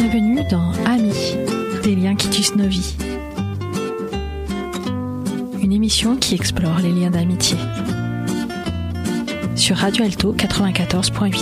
Bienvenue dans Amis, des liens qui tissent nos vies. Une émission qui explore les liens d'amitié. Sur Radio Alto 94.8.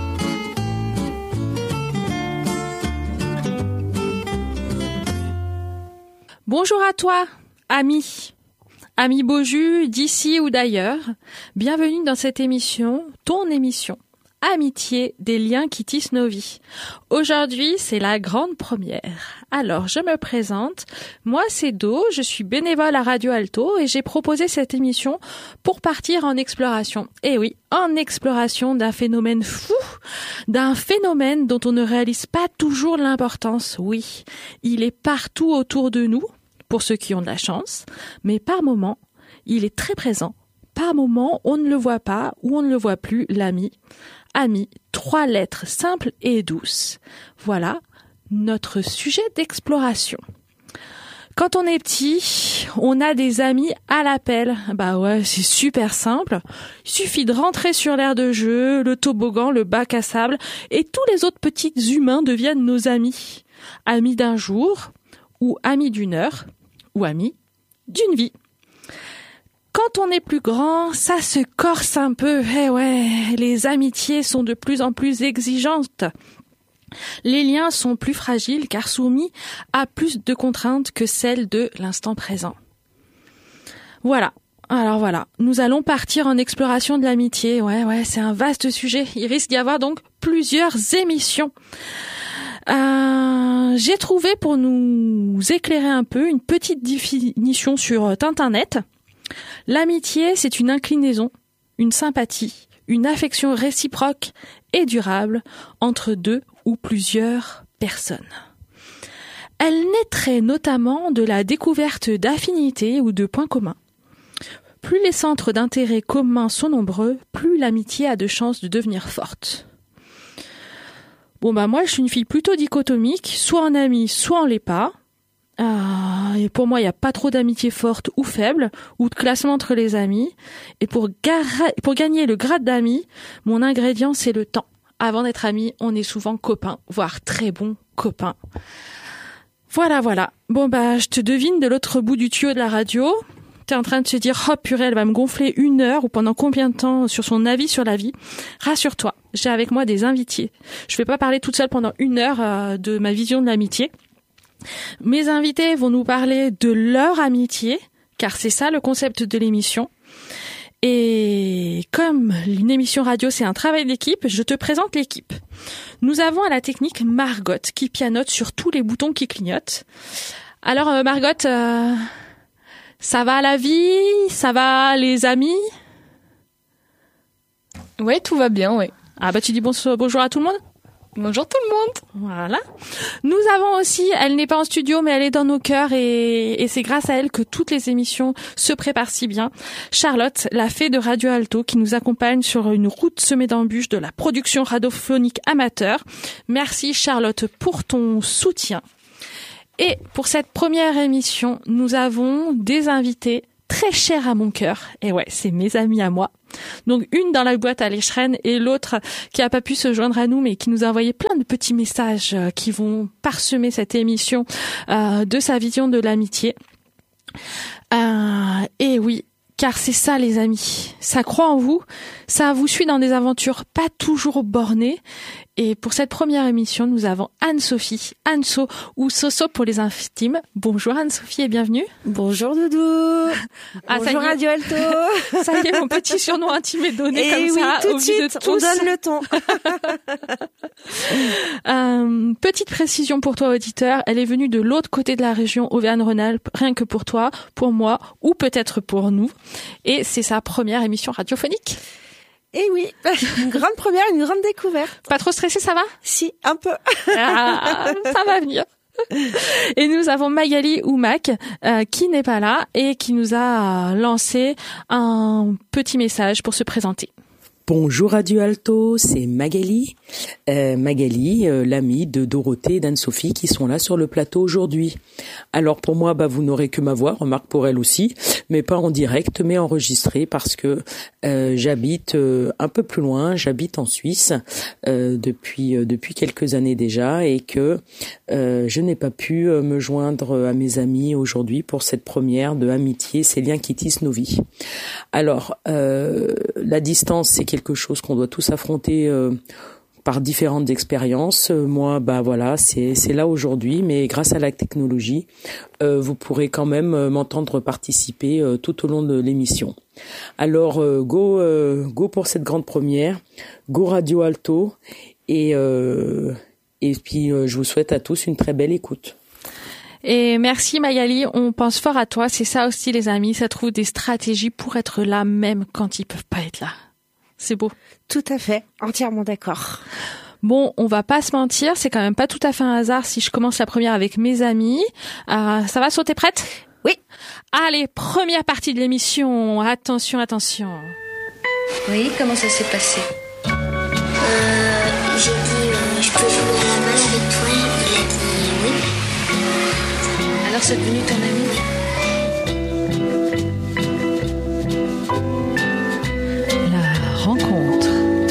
Bonjour à toi, ami beau jus d'ici ou d'ailleurs. Bienvenue dans cette émission, ton émission. Amitié, des liens qui tissent nos vies. Aujourd'hui, c'est la grande première. Alors, je me présente. Moi, c'est Do, je suis bénévole à Radio Alto et j'ai proposé cette émission pour partir en exploration. Et oui, en exploration d'un phénomène fou, d'un phénomène dont on ne réalise pas toujours l'importance. Oui, il est partout autour de nous, pour ceux qui ont de la chance, mais par moments, il est très présent. Par moments, on ne le voit pas ou on ne le voit plus, l'ami. Ami, 3 lettres simples et douces. Voilà notre sujet d'exploration. Quand on est petit, on a des amis à l'appel. Bah ouais, c'est super simple. Il suffit de rentrer sur l'aire de jeu, le toboggan, le bac à sable, et tous les autres petits humains deviennent nos amis. Amis d'un jour, ou amis d'une heure, ou amis d'une vie. Quand on est plus grand, ça se corse un peu. Eh ouais, les amitiés sont de plus en plus exigeantes. Les liens sont plus fragiles car soumis à plus de contraintes que celles de l'instant présent. Voilà. Alors voilà, nous allons partir en exploration de l'amitié. Ouais, c'est un vaste sujet. Il risque d'y avoir donc plusieurs émissions. J'ai trouvé pour nous éclairer un peu une petite définition sur Tinternet. L'amitié, c'est une inclinaison, une sympathie, une affection réciproque et durable entre 2 ou plusieurs personnes. Elle naîtrait notamment de la découverte d'affinités ou de points communs. Plus les centres d'intérêt communs sont nombreux, plus l'amitié a de chances de devenir forte. Bon moi je suis une fille plutôt dichotomique, soit en amie, soit en l'est pas. Et pour moi, il n'y a pas trop d'amitié forte ou faible, ou de classement entre les amis. Et pour gagner le grade d'ami, mon ingrédient, c'est le temps. Avant d'être amis, on est souvent copains, voire très bons copains. Voilà. Bon je te devine de l'autre bout du tuyau de la radio. T'es en train de te dire, oh purée, elle va me gonfler 1 heure ou pendant combien de temps sur son avis sur la vie. Rassure-toi, j'ai avec moi des invités. Je vais pas parler toute seule pendant 1 heure de ma vision de l'amitié. Mes invités vont nous parler de leur amitié, car c'est ça le concept de l'émission. Et comme une émission radio, c'est un travail d'équipe, je te présente l'équipe. Nous avons à la technique Margot, qui pianote sur tous les boutons qui clignotent. Alors Margot, ça va la vie? Ça va les amis? Ouais, tout va bien, ouais. Ah tu dis bonjour à tout le monde? Bonjour tout le monde. Voilà. Nous avons aussi, elle n'est pas en studio, mais elle est dans nos cœurs et c'est grâce à elle que toutes les émissions se préparent si bien. Charlotte, la fée de Radio Alto, qui nous accompagne sur une route semée d'embûches de la production radiophonique amateur. Merci Charlotte pour ton soutien. Et pour cette première émission, nous avons des invités très chers à mon cœur. Et ouais, c'est mes amis à moi. Donc une dans la boîte à l'écheren et l'autre qui a pas pu se joindre à nous mais qui nous a envoyé plein de petits messages qui vont parsemer cette émission de sa vision de l'amitié. Et oui, car c'est ça les amis, ça croit en vous, ça vous suit dans des aventures pas toujours bornées. Et pour cette première émission, nous avons Anne-Sophie, Anne-So ou Soso pour les intimes. Bonjour Anne-Sophie et bienvenue. Bonjour Doudou. Bonjour Radio Alto. Ça y est, mon petit surnom intime est donné et comme oui, ça, tout au de vu suite, de tous. On donne le ton. Petite précision pour toi auditeur, elle est venue de l'autre côté de la région Auvergne-Rhône-Alpes, rien que pour toi, pour moi ou peut-être pour nous. Et c'est sa première émission radiophonique. Et oui, une grande première, une grande découverte. Pas trop stressé, ça va? Si, un peu. Ça va venir. Et nous avons Magali ou Mac qui n'est pas là et qui nous a lancé un petit message pour se présenter. Bonjour Radio Alto, c'est Magali. Magali, l'amie de Dorothée et d'Anne-Sophie qui sont là sur le plateau aujourd'hui. Alors pour moi, vous n'aurez que ma voix, remarque pour elle aussi, mais pas en direct, mais enregistrée parce que j'habite un peu plus loin, j'habite en Suisse depuis quelques années déjà et que je n'ai pas pu me joindre à mes amis aujourd'hui pour cette première de Amitié, ces liens qui tissent nos vies. Alors, la distance, c'est quelque chose qu'on doit tous affronter par différentes expériences. Moi, voilà, c'est là aujourd'hui, mais grâce à la technologie, vous pourrez quand même m'entendre participer tout au long de l'émission. Alors, go pour cette grande première, go Radio Alto, et puis je vous souhaite à tous une très belle écoute. Et merci Magali, on pense fort à toi, c'est ça aussi les amis, ça trouve des stratégies pour être là même quand ils peuvent pas être là. C'est beau. Tout à fait, entièrement d'accord. Bon, on va pas se mentir, c'est quand même pas tout à fait un hasard si je commence la première avec mes amis. Ça va, t'es prête ? Oui. Allez, première partie de l'émission, attention. Oui, comment ça s'est passé ? J'ai dit je peux jouer à la balle avec toi, il a dit oui. Alors c'est devenu ton ami ? La rencontre.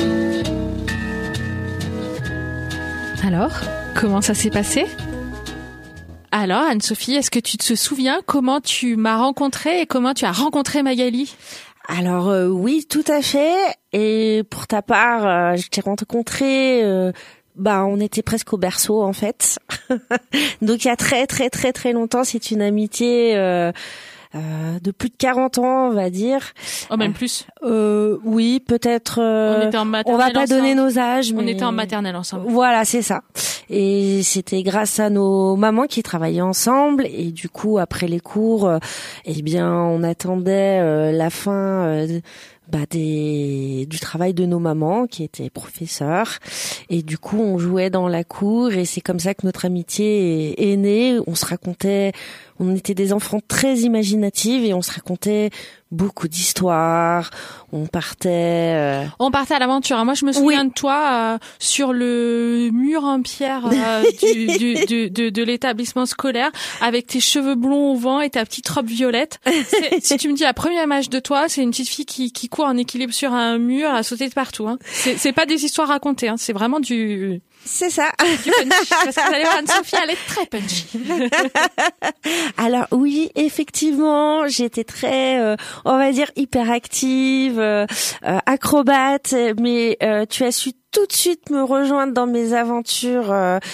Alors, comment ça s'est passé ? Alors, Anne-Sophie, est-ce que tu te souviens comment tu m'as rencontrée et comment tu as rencontré Magali ? Alors oui, tout à fait. Et pour ta part, je t'ai rencontré. On était presque au berceau en fait. Donc il y a très très très très longtemps, c'est une amitié de plus de 40 ans, on va dire. Oh, même plus. Oui, peut-être. On était en maternelle. On va pas ensemble. donner nos âges, mais on était en maternelle ensemble. Voilà, c'est ça. Et c'était grâce à nos mamans qui travaillaient ensemble. Et du coup, après les cours, on attendait la fin. Du travail de nos mamans qui étaient professeurs, et du coup on jouait dans la cour, et c'est comme ça que notre amitié est née. On était des enfants très imaginatifs et on se racontait beaucoup d'histoires. On partait à l'aventure. Moi, je me souviens de toi sur le mur en pierre de l'établissement scolaire, avec tes cheveux blonds au vent et ta petite robe violette. Si tu me dis la première image de toi, c'est une petite fille qui court en équilibre sur un mur à sauter de partout. Hein. C'est pas des histoires racontées. Hein. C'est vraiment du... C'est ça. Du punchy. Parce que vous allez voir, Anne-Sophie, elle est très punchy. Alors oui, effectivement, j'étais très, on va dire, hyperactive, acrobate, mais tu as su tout de suite me rejoindre dans mes aventures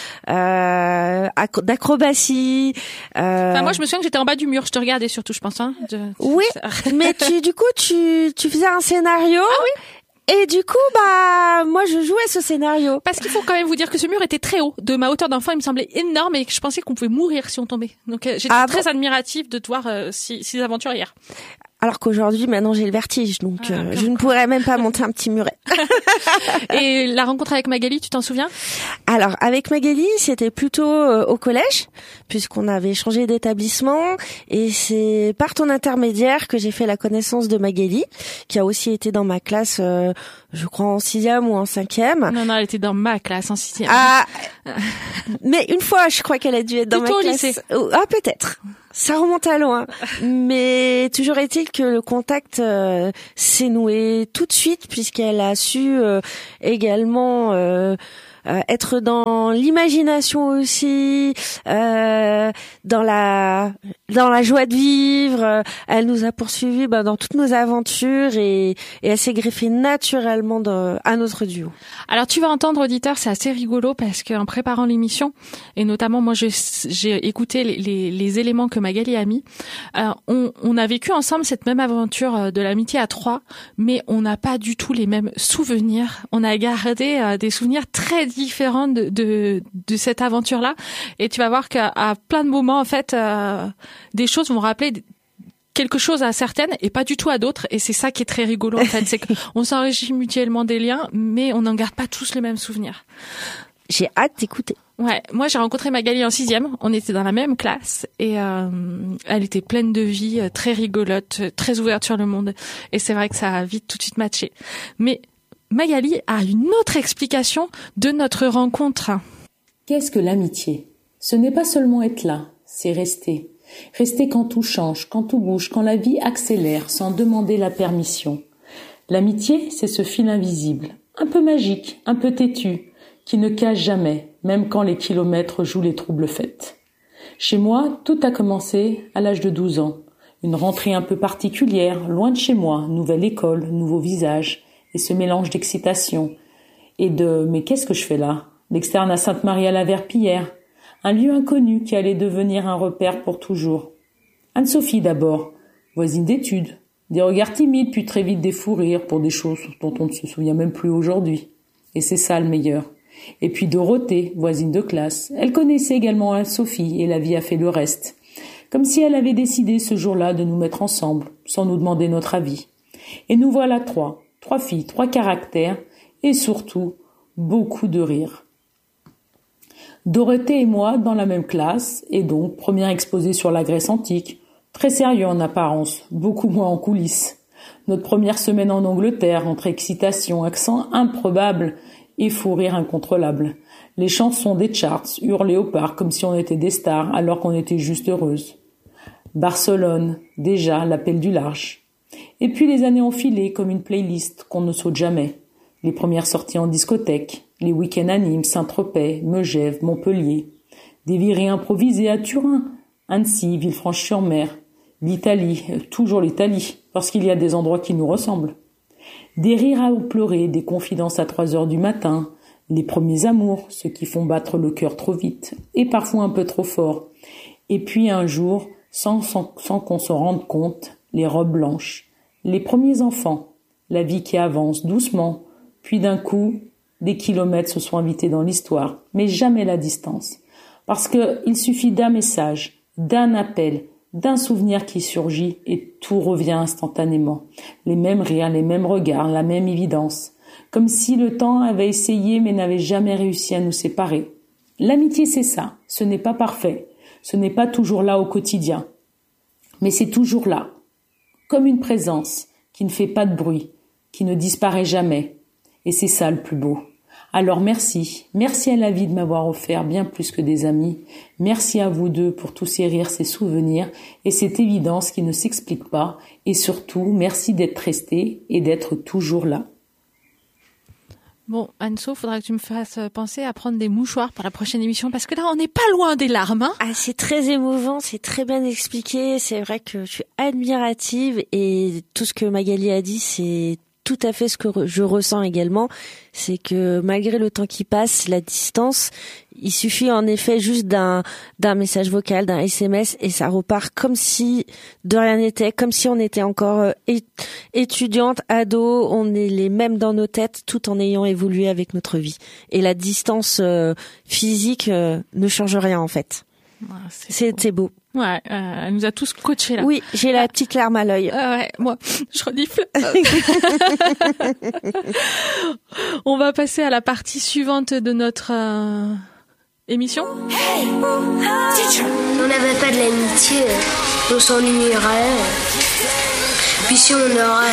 d'acrobatie. Moi, je me souviens que j'étais en bas du mur. Je te regardais surtout, je pense. Hein, Oui, mais tu faisais un scénario. Ah oui. Et du coup, moi, je jouais ce scénario. Parce qu'il faut quand même vous dire que ce mur était très haut. De ma hauteur d'enfant, il me semblait énorme et que je pensais qu'on pouvait mourir si on tombait. Donc, j'étais très admirative de te voir si aventurière. Alors qu'aujourd'hui, maintenant, j'ai le vertige, donc je ne pourrais même pas monter un petit muret. Et la rencontre avec Magali, tu t'en souviens ? Alors, avec Magali, c'était plutôt au collège, puisqu'on avait changé d'établissement, et c'est par ton intermédiaire que j'ai fait la connaissance de Magali, qui a aussi été dans ma classe, je crois en 6e ou en 5e. Non, elle était dans ma classe en 6e. Ah, mais une fois, je crois qu'elle a dû être dans plutôt ma classe. Au lycée. Ah, peut-être. Ça remonte à loin, mais toujours est-il que le contact s'est noué tout de suite, puisqu'elle a su également être dans l'imagination aussi, dans la joie de vivre. Elle nous a poursuivis dans toutes nos aventures, et elle s'est greffée naturellement à notre duo. Alors tu vas entendre, auditeur, c'est assez rigolo parce qu'en préparant l'émission, et notamment moi j'ai écouté les éléments que Magali a mis, on a vécu ensemble cette même aventure de l'amitié à trois, mais on n'a pas du tout les mêmes souvenirs. On a gardé des souvenirs très différents de cette aventure-là, et tu vas voir qu'à plein de moments, en fait, des choses vont rappeler quelque chose à certaines et pas du tout à d'autres, et c'est ça qui est très rigolo en fait, c'est qu'on s'enrichit mutuellement des liens, mais on n'en garde pas tous les mêmes souvenirs. J'ai hâte d'écouter. Ouais, moi j'ai rencontré Magali en 6e, on était dans la même classe, et elle était pleine de vie, très rigolote, très ouverte sur le monde, et c'est vrai que ça a vite tout de suite matché. Mais Magali a une autre explication de notre rencontre. Qu'est-ce que l'amitié ? Ce n'est pas seulement être là, c'est rester. Rester quand tout change, quand tout bouge, quand la vie accélère sans demander la permission. L'amitié, c'est ce fil invisible, un peu magique, un peu têtu, qui ne cache jamais, même quand les kilomètres jouent les troubles fêtes. Chez moi, tout a commencé à l'âge de 12 ans. Une rentrée un peu particulière, loin de chez moi, nouvelle école, nouveau visage, et ce mélange d'excitation et de « mais qu'est-ce que je fais là ?» L'externe à Sainte-Marie-à-la-Verpillière, un lieu inconnu qui allait devenir un repère pour toujours. Anne-Sophie d'abord, voisine d'études, des regards timides puis très vite des fous rires pour des choses dont on ne se souvient même plus aujourd'hui. Et c'est ça le meilleur. Et puis Dorothée, voisine de classe, elle connaissait également Anne-Sophie et la vie a fait le reste. Comme si elle avait décidé ce jour-là de nous mettre ensemble, sans nous demander notre avis. Et nous voilà trois filles, 3 caractères, et surtout, beaucoup de rire. Dorothée et moi dans la même classe, et donc première exposée sur la Grèce antique, très sérieux en apparence, beaucoup moins en coulisses. Notre première semaine en Angleterre, entre excitation, accent improbable et fou rire incontrôlable. Les chansons des charts hurlées au parc comme si on était des stars alors qu'on était juste heureuses. Barcelone, déjà l'appel du large. Et puis les années ont filé comme une playlist qu'on ne saute jamais. Les premières sorties en discothèque, les week-ends à Nîmes, Saint-Tropez, Megève, Montpellier. Des virées improvisées à Turin, Annecy, Villefranche-sur-Mer. L'Italie, toujours l'Italie, parce qu'il y a des endroits qui nous ressemblent. Des rires à pleurer, des confidences à 3 heures du matin, les premiers amours, ceux qui font battre le cœur trop vite, et parfois un peu trop fort. Et puis un jour, sans qu'on se rende compte, les robes blanches, les premiers enfants, la vie qui avance doucement, puis d'un coup, des kilomètres se sont invités dans l'histoire, mais jamais la distance. Parce qu'il suffit d'un message, d'un appel, d'un souvenir qui surgit et tout revient instantanément. Les mêmes rires, les mêmes regards, la même évidence. Comme si le temps avait essayé mais n'avait jamais réussi à nous séparer. L'amitié, c'est ça. Ce n'est pas parfait. Ce n'est pas toujours là au quotidien. Mais c'est toujours là. Comme une présence qui ne fait pas de bruit, qui ne disparaît jamais. Et c'est ça le plus beau. Alors merci. Merci à la vie de m'avoir offert bien plus que des amis. Merci à vous deux pour tous ces rires, ces souvenirs et cette évidence qui ne s'explique pas. Et surtout, merci d'être restés et d'être toujours là. Bon, Anso, faudra que tu me fasses penser à prendre des mouchoirs pour la prochaine émission parce que là, on n'est pas loin des larmes. Hein. Ah, c'est très émouvant, c'est très bien expliqué. C'est vrai que je suis admirative et tout ce que Magali a dit, c'est tout à fait ce que je ressens également. C'est que malgré le temps qui passe, la distance, il suffit en effet juste d'un message vocal, d'un SMS et ça repart comme si de rien n'était, comme si on était encore étudiante, ado, on est les mêmes dans nos têtes tout en ayant évolué avec notre vie. Et la distance physique ne change rien en fait. Ah, c'est beau. Ouais, elle nous a tous coachés là. Oui, j'ai la petite larme à l'œil. Ouais, moi, je renifle. On va passer à la partie suivante de notre émission. Hey, teacher. On n'avait pas de l'amitié, on s'ennuierait. Puis si on aurait